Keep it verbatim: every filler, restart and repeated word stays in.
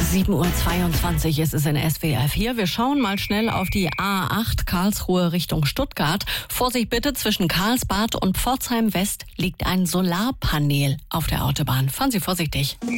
sieben Uhr zweiundzwanzig ist es in S W R vier. Wir schauen mal schnell auf die A acht Karlsruhe Richtung Stuttgart. Vorsicht bitte, zwischen Karlsbad und Pforzheim West liegt ein Solarpanel auf der Autobahn. Fahren Sie vorsichtig.